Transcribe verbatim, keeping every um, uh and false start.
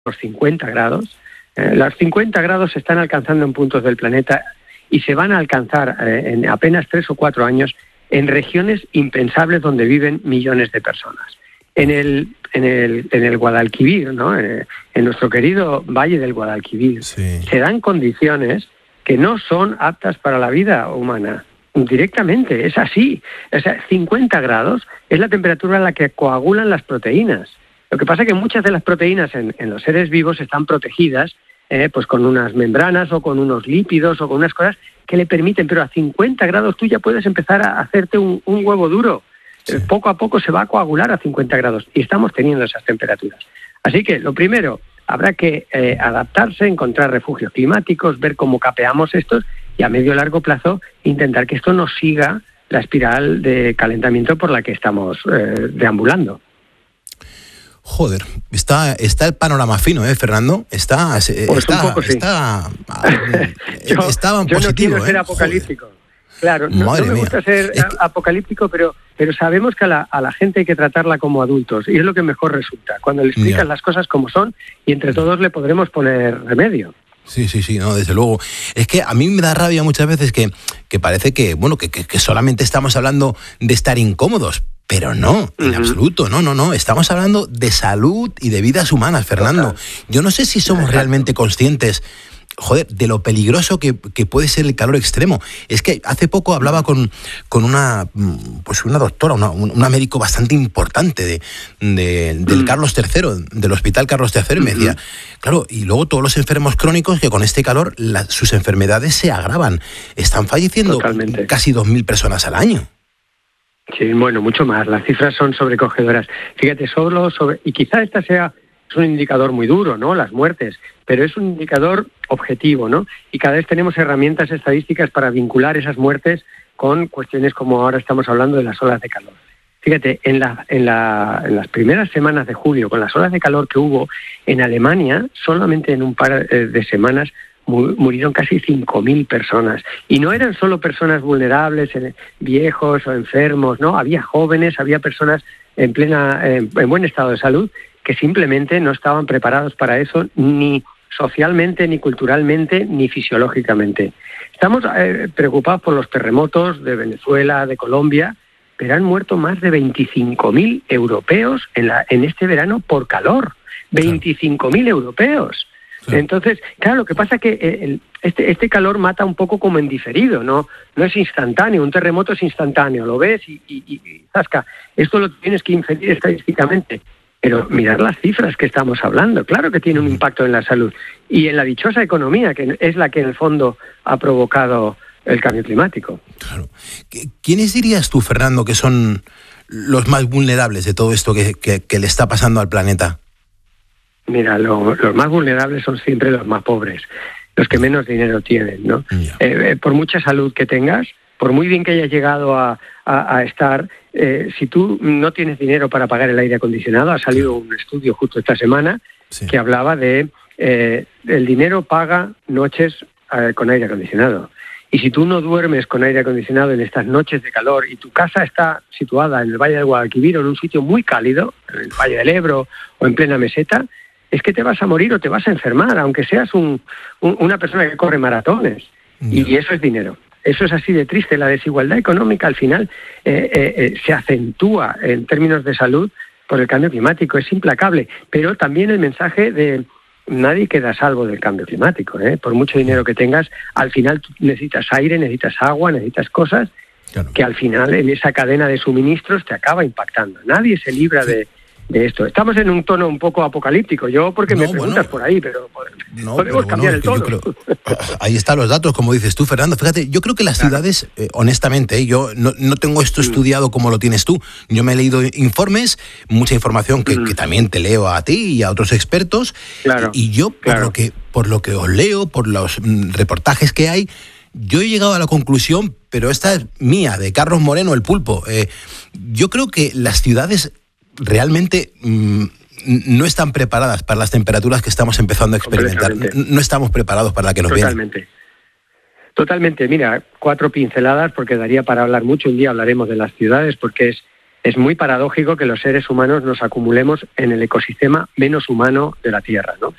los cincuenta grados. Eh, los cincuenta grados se están alcanzando en puntos del planeta y se van a alcanzar eh, en apenas tres o cuatro años en regiones impensables donde viven millones de personas. En el en el en el Guadalquivir, ¿no? En, en nuestro querido Valle del Guadalquivir, sí, se dan condiciones que no son aptas para la vida humana. Directamente, es así. O sea, cincuenta grados es la temperatura a la que coagulan las proteínas. Lo que pasa es que muchas de las proteínas en, en los seres vivos están protegidas eh, pues con unas membranas o con unos lípidos o con unas cosas que le permiten, pero a cincuenta grados tú ya puedes empezar a hacerte un, un huevo duro. Sí. Poco a poco se va a coagular a cincuenta grados y estamos teniendo esas temperaturas. Así que lo primero, habrá que eh, adaptarse, encontrar refugios climáticos, ver cómo capeamos estos y a medio y largo plazo intentar que esto no siga la espiral de calentamiento por la que estamos eh, deambulando. Joder, está está el panorama fino, ¿eh, Fernando? Está pues está un poco, sí. está yo, estaba yo positivo, no quiero ser ¿eh? apocalíptico. Joder. Claro, no, no me mía. gusta ser es que... apocalíptico, pero pero sabemos que a la, a la gente hay que tratarla como adultos y es lo que mejor resulta, cuando le explicas yeah. las cosas como son y entre todos le podremos poner remedio. Sí, sí, sí, no, desde luego. Es que a mí me da rabia muchas veces que, que parece que, bueno, que, que, que solamente estamos hablando de estar incómodos, pero no, en uh-huh. absoluto, no, no, no. Estamos hablando de salud y de vidas humanas, Fernando. Total. Yo no sé si somos Exacto. realmente conscientes, joder, de lo peligroso que, que puede ser el calor extremo. Es que hace poco hablaba con, con una pues una doctora, una, una médico bastante importante de, de, del Carlos tercero, del Hospital Carlos tercero, y me decía, claro, y luego todos los enfermos crónicos que con este calor la, sus enfermedades se agravan. Están falleciendo Totalmente. casi dos mil personas al año. Sí, bueno, mucho más. Las cifras son sobrecogedoras. Fíjate, solo sobre... Y quizá esta sea... Es un indicador muy duro, ¿no? Las muertes, pero es un indicador objetivo, ¿no? Y cada vez tenemos herramientas estadísticas para vincular esas muertes con cuestiones como ahora estamos hablando de las olas de calor. Fíjate, en, la, en, la, en las primeras semanas de julio, con las olas de calor que hubo en Alemania, solamente en un par de semanas murieron casi cinco mil personas. Y no eran solo personas vulnerables, viejos o enfermos, ¿no? Había jóvenes, había personas en plena, en, en buen estado de salud, que simplemente no estaban preparados para eso, ni socialmente, ni culturalmente, ni fisiológicamente. Estamos eh, preocupados por los terremotos de Venezuela, de Colombia, pero han muerto más de veinticinco mil europeos en, la, en este verano por calor. veinticinco mil europeos. Sí. Entonces, claro, lo que pasa es que el, este, este calor mata un poco como en diferido, ¿no? No es instantáneo, un terremoto es instantáneo, lo ves y, y, y zasca. Esto lo tienes que inferir estadísticamente. Pero mirar las cifras que estamos hablando, claro que tiene un impacto en la salud y en la dichosa economía, que es la que en el fondo ha provocado el cambio climático. Claro. ¿Quiénes dirías tú, Fernando, que son los más vulnerables de todo esto que, que, que le está pasando al planeta? Mira, lo, los más vulnerables son siempre los más pobres, los que menos dinero tienen, ¿no? Yeah. Eh, por mucha salud que tengas, por muy bien que hayas llegado a, a, a estar, eh, si tú no tienes dinero para pagar el aire acondicionado, ha salido un estudio justo esta semana sí. que hablaba de eh, el dinero paga noches eh, con aire acondicionado. Y si tú no duermes con aire acondicionado en estas noches de calor y tu casa está situada en el Valle del Guadalquivir o en un sitio muy cálido, en el Valle del Ebro o en plena meseta, es que te vas a morir o te vas a enfermar, aunque seas un, un, una persona que corre maratones. Yeah. Y eso es dinero. Eso es así de triste. La desigualdad económica al final eh, eh, eh, se acentúa en términos de salud por el cambio climático. Es implacable. Pero también el mensaje de nadie queda a salvo del cambio climático, ¿eh? Por mucho dinero que tengas, al final tú necesitas aire, necesitas agua, necesitas cosas claro. que al final en esa cadena de suministros te acaba impactando. Nadie se libra sí. de... de esto. Estamos en un tono un poco apocalíptico, yo porque no, me preguntas bueno, por ahí, pero no, podemos pero cambiar bueno, el tono. Creo, ahí están los datos, como dices tú, Fernando. Fíjate, yo creo que las claro. ciudades, eh, honestamente, eh, yo no, no tengo esto mm. estudiado como lo tienes tú. Yo me he leído informes, mucha información que, mm. que también te leo a ti y a otros expertos, claro. y, y yo, por, claro. lo que, por lo que os leo, por los mm, reportajes que hay, yo he llegado a la conclusión, pero esta es mía, de Carlos Moreno, el Pulpo. Eh, yo creo que las ciudades realmente mmm, no están preparadas para las temperaturas que estamos empezando a experimentar. No estamos preparados para la que nos viene. Totalmente. Totalmente. Mira, cuatro pinceladas, porque daría para hablar mucho. Un día hablaremos de las ciudades, porque es, es muy paradójico que los seres humanos nos acumulemos en el ecosistema menos humano de la Tierra, ¿no?